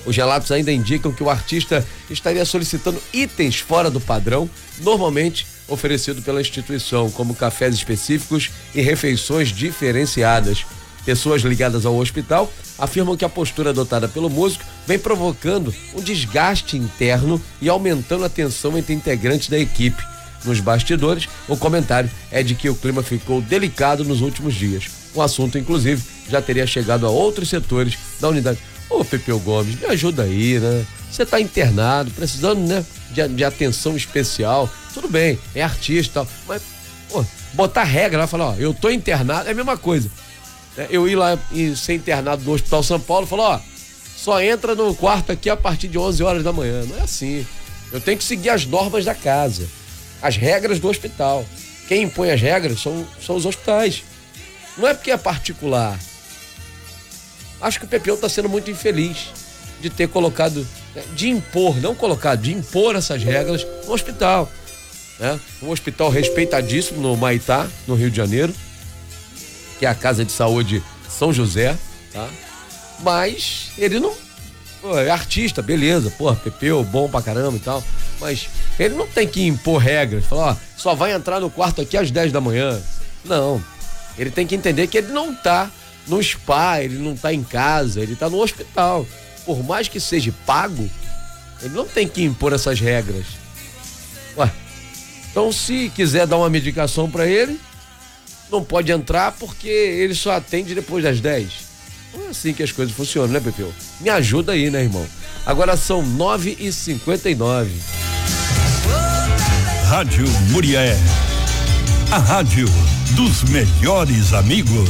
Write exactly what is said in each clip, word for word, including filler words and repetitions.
Os relatos ainda indicam que o artista estaria solicitando itens fora do padrão, normalmente oferecido pela instituição, como cafés específicos e refeições diferenciadas. Pessoas ligadas ao hospital afirmam que a postura adotada pelo músico vem provocando um desgaste interno e aumentando a tensão entre integrantes da equipe. Nos bastidores, o comentário é de que o clima ficou delicado nos últimos dias. O assunto, inclusive, já teria chegado a outros setores da unidade. Ô, Pepeu Gomes, me ajuda aí, né? Você tá internado, precisando, né, de, de atenção especial. Tudo bem, é artista e tal, mas, pô, botar regra lá, falar, ó, eu tô internado, é a mesma coisa. Eu ir lá e ser internado no Hospital São Paulo, falar, ó, só entra no quarto aqui a partir de onze horas da manhã. Não é assim. Eu tenho que seguir as normas da casa, as regras do hospital. Quem impõe as regras são, são os hospitais. Não é porque é particular. Acho que o Pepeu está sendo muito infeliz de ter colocado, né, de impor, não colocado, de impor essas regras no hospital. Né? Um hospital respeitadíssimo no Maitá, no Rio de Janeiro, que é a Casa de Saúde São José, tá? Mas ele não, pô, é artista, beleza, pô, Pepeu, bom pra caramba e tal, mas ele não tem que impor regras, falar, ó, só vai entrar no quarto aqui às dez da manhã. Não, ele tem que entender que ele não tá no spa, ele não tá em casa, ele tá no hospital. Por mais que seja pago, ele não tem que impor essas regras. Ué, então se quiser dar uma medicação pra ele, não pode entrar porque ele só atende depois das dez. Não é assim que as coisas funcionam, né, Pepeu? Me ajuda aí, né, irmão? Agora são nove e cinquenta e nove. Rádio Muriaé, a rádio dos melhores amigos.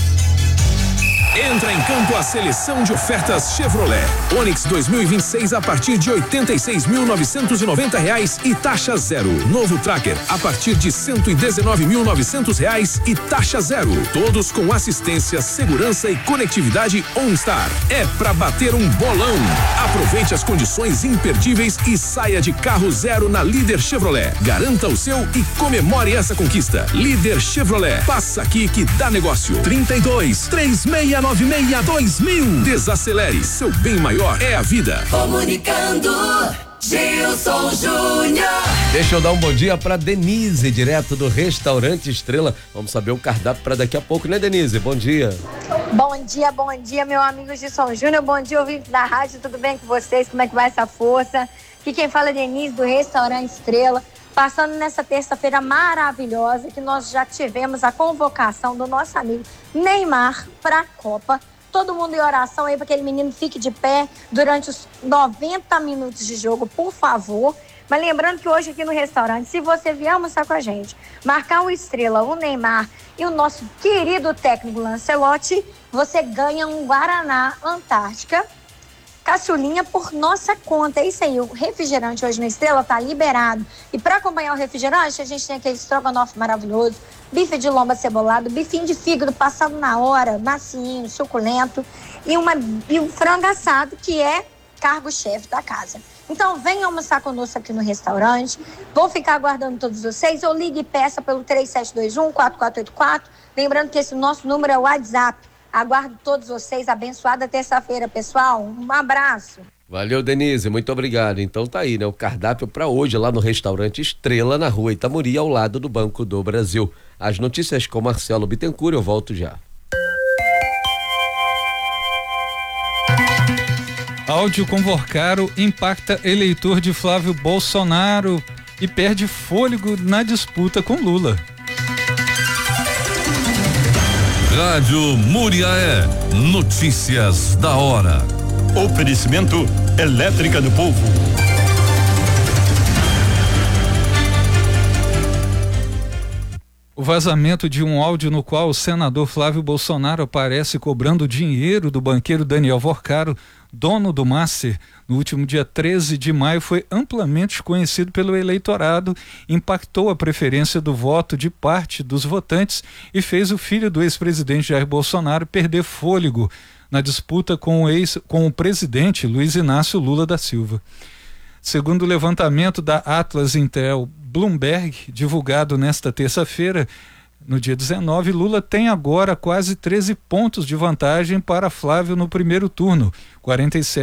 Entra em campo a seleção de ofertas Chevrolet. Onix dois mil e vinte e seis a partir de oitenta e seis mil novecentos e noventa reais e taxa zero. Novo Tracker a partir de cento e dezenove mil novecentos reais e taxa zero. Todos com assistência, segurança e conectividade OnStar. É pra bater um bolão. Aproveite as condições imperdíveis e saia de carro zero na Líder Chevrolet. Garanta o seu e comemore essa conquista. Líder Chevrolet. Passa aqui que dá negócio. trinta e dois, três seis nove seis, dois mil. Desacelere, seu bem maior é a vida. Comunicando, Gilson Júnior. Deixa eu dar um bom dia pra Denise, direto do Restaurante Estrela. Vamos saber o cardápio pra daqui a pouco, né, Denise? Bom dia. Bom dia, bom dia, meu amigo Gilson Júnior. Bom dia, ouvintes da rádio. Tudo bem com vocês? Como é que vai essa força? Aqui quem fala é Denise, do Restaurante Estrela. Passando nessa terça-feira maravilhosa que nós já tivemos a convocação do nosso amigo Neymar para a Copa. Todo mundo em oração aí para que aquele menino fique de pé durante os noventa minutos de jogo, por favor. Mas lembrando que hoje aqui no restaurante, se você vier almoçar com a gente, marcar o Estrela, o Neymar e o nosso querido técnico Lancelotti, você ganha um Guaraná Antártica caçulinha por nossa conta. É isso aí, o refrigerante hoje no Estrela tá liberado. E para acompanhar o refrigerante, a gente tem aquele estrogonofe maravilhoso, bife de lomba cebolado, bifinho de fígado passado na hora, macinho, suculento, e, uma, e um frango assado, que é cargo-chefe da casa. Então, venha almoçar conosco aqui no restaurante. Vou ficar aguardando todos vocês. Ou ligue e peça pelo três sete dois um, quatro quatro oito quatro. Lembrando que esse nosso número é o WhatsApp. Aguardo todos vocês. Abençoada terça-feira, pessoal. Um abraço. Valeu, Denise. Muito obrigado. Então tá aí, né? O cardápio para hoje lá no Restaurante Estrela, na Rua Itamuri, ao lado do Banco do Brasil. As notícias com Marcelo Bittencourt, eu volto já. Áudio convocado impacta eleitor de Flávio Bolsonaro e perde fôlego na disputa com Lula. Rádio Muriaé, notícias da hora. Oferecimento Elétrica do Povo. O vazamento de um áudio no qual o senador Flávio Bolsonaro aparece cobrando dinheiro do banqueiro Daniel Vorcaro, dono do Master, no último dia treze de maio, foi amplamente conhecido pelo eleitorado, impactou a preferência do voto de parte dos votantes e fez o filho do ex-presidente Jair Bolsonaro perder fôlego na disputa com o, ex, com o presidente Luiz Inácio Lula da Silva. Segundo o levantamento da Atlas Intel Bloomberg, divulgado nesta terça-feira, no dia dezenove, Lula tem agora quase treze pontos de vantagem para Flávio no primeiro turno, quarenta e sete